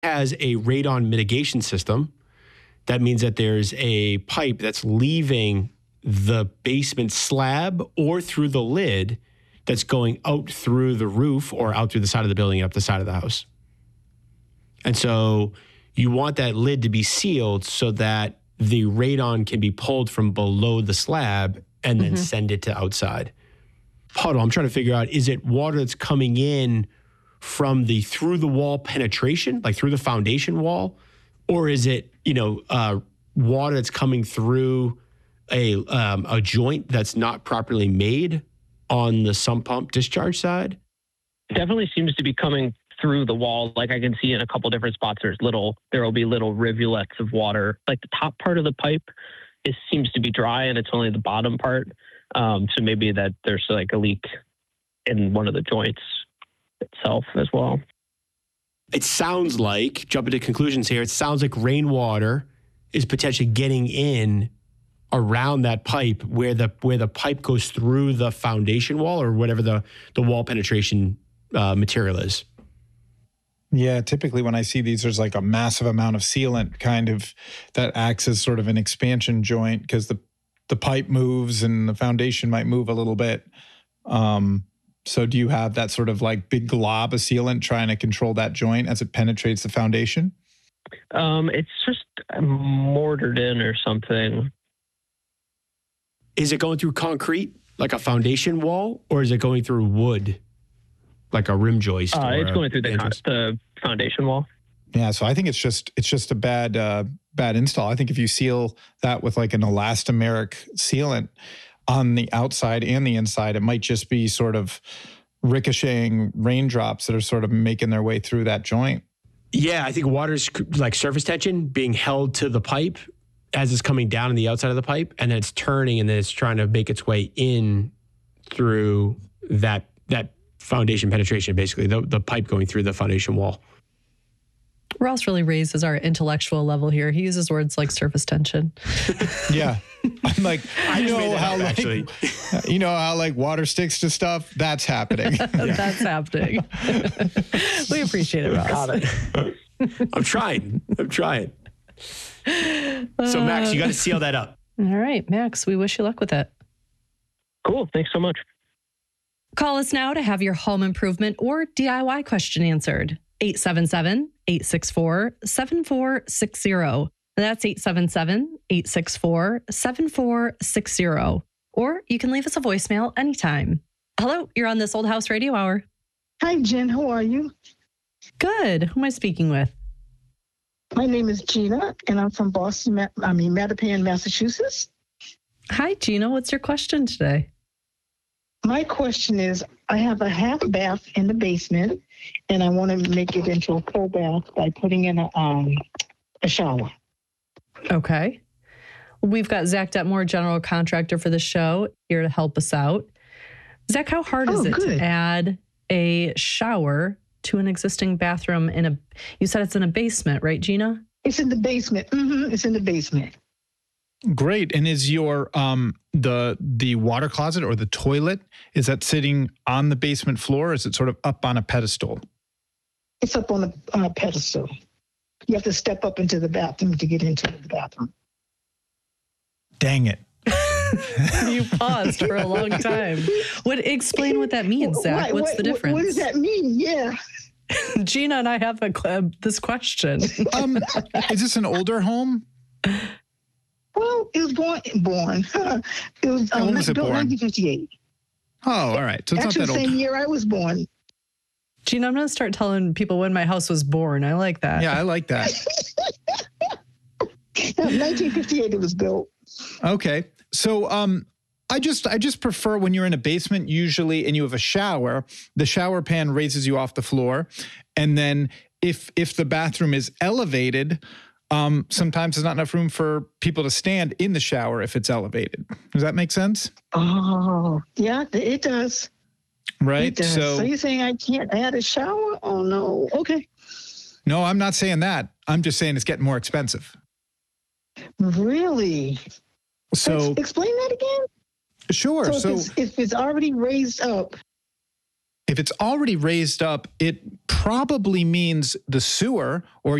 has a radon mitigation system. That means that there's a pipe that's leaving the basement slab or through the lid that's going out through the roof or out through the side of the building and up the side of the house. And so you want that lid to be sealed so that the radon can be pulled from below the slab and then send it to outside. Puddle, I'm trying to figure out, is it water that's coming in from the through the wall penetration, like through the foundation wall? Or is it, water that's coming through a joint that's not properly made on the sump pump discharge side? It definitely seems to be coming through the wall. Like I can see in a couple different spots, there will be little rivulets of water. Like the top part of the pipe seems to be dry and it's only the bottom part. So maybe that there's like a leak in one of the joints itself as well. It sounds like, jumping to conclusions here, it sounds like rainwater is potentially getting in around that pipe where the pipe goes through the foundation wall or whatever the wall penetration material is. Yeah, typically when I see these, there's like a massive amount of sealant kind of that acts as sort of an expansion joint because the pipe moves and the foundation might move a little bit. So do you have that sort of like big glob of sealant trying to control that joint as it penetrates the foundation? It's just mortared in or something. Is it going through concrete, like a foundation wall, or is it going through wood, like a rim joist? It's going through the foundation wall. Yeah, so I think it's just a bad install. I think if you seal that with like an elastomeric sealant on the outside and the inside, it might just be sort of ricocheting raindrops that are sort of making their way through that joint. Yeah, I think water's like surface tension being held to the pipe as it's coming down on the outside of the pipe, and then it's turning and then it's trying to make its way in through that foundation penetration, basically, the pipe going through the foundation wall. Ross really raises our intellectual level here. He uses words like surface tension. Yeah. I'm like, you know how like water sticks to stuff? That's happening. That's happening. We appreciate it, Ross. Got it. I'm trying. So Max, you got to seal that up. All right, Max, we wish you luck with it. Cool. Thanks so much. Call us now to have your home improvement or DIY question answered. 877-864-7460. That's 877-864-7460. Or you can leave us a voicemail anytime. Hello, you're on This Old House Radio Hour. Hi, Jen. How are you? Good. Who am I speaking with? My name is Gina, and I'm from Mattapan, Massachusetts. Hi, Gina. What's your question today? My question is, I have a half bath in the basement, and I want to make it into a full bath by putting in a shower. Okay. We've got Zach Detmore, general contractor for the show, here to help us out. Zach, how hard is it to add a shower to an existing bathroom you said it's in a basement, right, Gina? It's in the basement. It's in the basement. Great. And is your the water closet or the toilet, is that sitting on the basement floor, or is it sort of up on a pedestal? It's up on a pedestal. You have to step up into the bathroom to get into the bathroom. Dang it. You paused for a long time. Explain what that means, Zach. What's the difference? What does that mean? Yeah. Gina and I have this question. Is this an older home? Well, it was born. It was when was it born? 1958. Oh, all right. So it's actually not that the old. same year I was born. Gina, I'm going to start telling people when my house was born. I like that. Yeah, I like that. 1958 it was built. Okay. So I just prefer when you're in a basement usually and you have a shower, the shower pan raises you off the floor. And then if the bathroom is elevated, sometimes there's not enough room for people to stand in the shower if it's elevated. Does that make sense? Oh, yeah, it does. Right. It does. So you're saying I can't add a shower? Oh, no. Okay. No, I'm not saying that. I'm just saying it's getting more expensive. Really? So explain that again. Sure. So if it's already raised up. If it's already raised up, it probably means the sewer or